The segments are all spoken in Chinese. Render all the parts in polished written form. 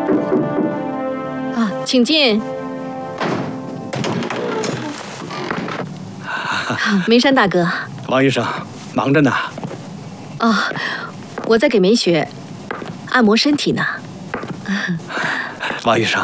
啊，请进。梅山大哥， 王医生，忙着呢。 哦，我在给梅雪按摩身体呢。 王医生，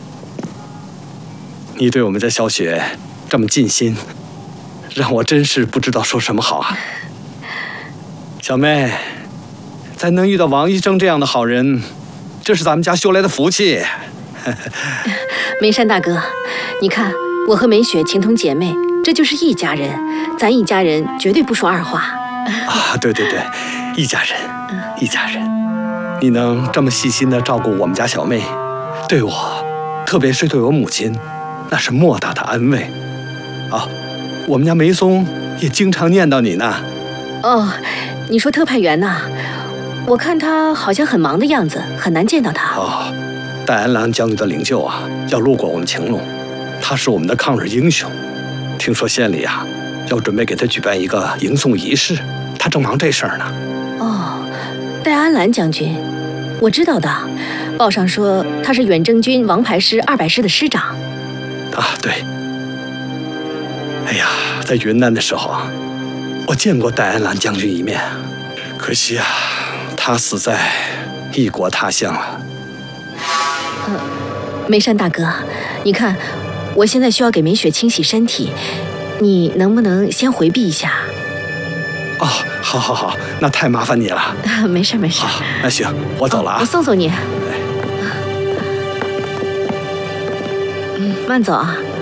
你对我们家小雪这么尽心，让我真是不知道说什么好啊。小妹，咱能遇到王医生这样的好人，这是咱们家修来的福气。 梅山大哥，你看我和梅雪情同姐妹，这就是一家人，咱一家人绝对不说二话。 啊，对对对，一家人，一家人。你能这么细心地照顾我们家小妹，对我，特别是对我母亲，那是莫大的安慰。啊，我们家梅松也经常念叨你呢。 哦，你说特派员呐？我看他好像很忙的样子，很难见到他。 哦，戴安澜将军的灵柩啊，要路过我们晴隆，他是我们的抗日英雄。听说县里啊，要准备给他举办一个迎送仪式，他正忙这事儿呢。 哦，戴安澜将军，我知道的，报上说他是远征军王牌师200师的师长。 啊，对。哎呀，在云南的时候啊，我见过戴安澜将军一面，可惜啊，他死在异国他乡了。 梅山大哥，你看，我现在需要给梅雪清洗身体，你能不能先回避一下？ 哦，好好好，那太麻烦你了。 没事没事。 好，那行，我走了啊。 我送送你。慢走啊。